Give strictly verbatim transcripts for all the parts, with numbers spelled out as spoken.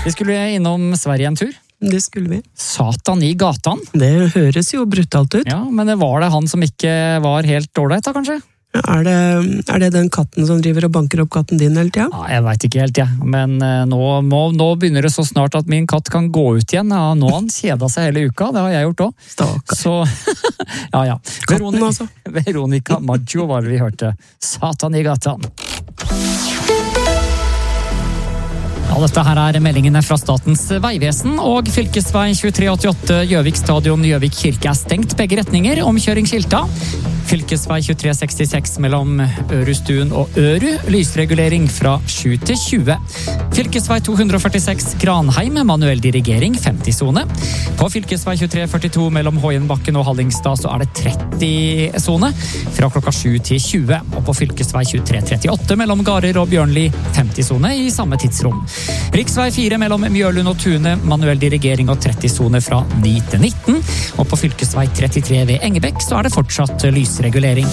Vi skulle innom Sverige en tur. Det skulle vi. Satan i gatan. Det høres jo brutalt ut. Ja, men det var det han som ikke var helt dårlig da, kanskje? Er det, er det den katten som driver og banker opp katten din hele tida? Ja, jeg vet ikke helt, ja. Men uh, nå, må, nå begynner det så snart at min katt kan gå ut igjen. Ja, nå har han kjedet seg hele uka, det har jeg gjort også. Stakkar. Så, ja, ja. Katten, Veronica, altså. Veronica Maggio var det vi hørte. Satan i gatan. Ja, dette her er meldingene fra Statens vegvesen, og fylkesvei tjuetre åttiåtte Gjøvik stadion Gjøvik kirke er stengt begge retninger, omkjøringsskilta. Fylkesvei tjuetre sekstiseks mellom Ørustuen og Øru, lysregulering fra sju til tjue. Fylkesvei to førtiseks Granheim, manuell dirigering, femti-sone. På fylkesvei tjuetre førtito mellom Hoyenbakken og Hallingstad så er det tretti-sone, fra klokka sju til tjue. Og på fylkesvei tjuetre trettiåtte mellom Garer og Bjørnli, femti-sone i samme tidsrom. Riksvei fire mellom Mjølund og Tune, manuell dirigering og tretti-sone fra ni til nitten. Og på fylkesvei trettitre ved Engebekk så er det fortsatt lysregulering.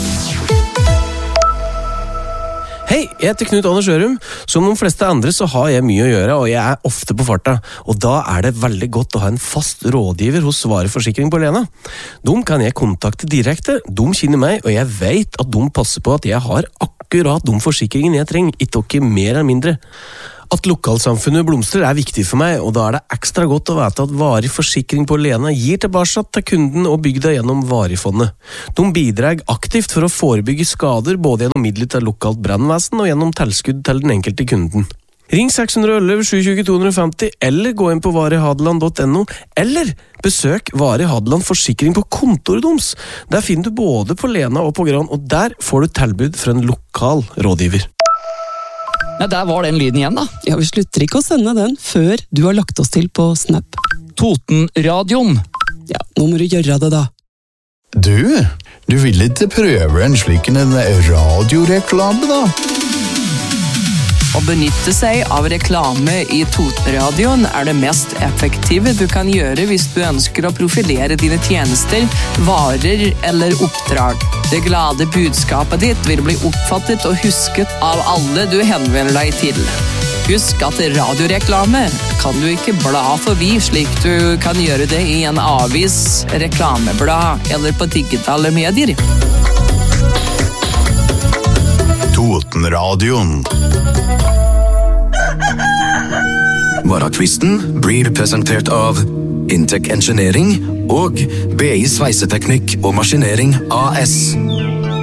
Hei, jeg heter Knut Anders Ørum. Som de fleste andre så har jeg mye å gjøre, og jeg er ofte på farta. Og da er det veldig godt å ha en fast rådgiver hos Svare Forsikring på Lena. De kan jeg kontakte direkte, de kjenner meg, og jeg vet at de passer på at jeg har akkurat de forsikringene jeg trenger, ikke mer eller mindre. At lokalsamfunnet blomstrer er viktig for meg, og da er det ekstra godt å vite at Varig Forsikring på Lena gir tilbake til kunden og bygda gjennom Varigfondet. De bidrar aktivt for å forebygge skader både gjennom midler til lokalt brannvesen og gjennom tilskudd til den enkelte kunden. Ring seks ett ett sju to to to fem0 eller gå inn på varihadeland punktum no, eller besøk Varig Hadeland Forsikring på kontoret deres. Der finner du både på Lena og på Gran, og der får du tilbud fra en lokal rådgiver. Ja, der var den lyden igjen da. Ja, vi slutter ikke å sende den før du har lagt oss til på Snap. Totenradioen. Ja, nå må du gjøre det da. Du, du vil ikke prøve en slik en radioreklame da? Å benytte seg av reklame i Totenradioen er det mest effektive du kan gjøre hvis du ønsker å profilere dine tjenester, varer eller oppdrag. Det glade budskapet ditt vil bli oppfattet og husket av alle du henvender deg til. Husk at radioreklame kan du ikke bla forbi slik du kan gjøre det i en avis, reklameblad eller på digitale medier. Totenradioen. Varakvisten blir presentert av Intec Engineering og B I Sveiseteknikk og Maskinering A S.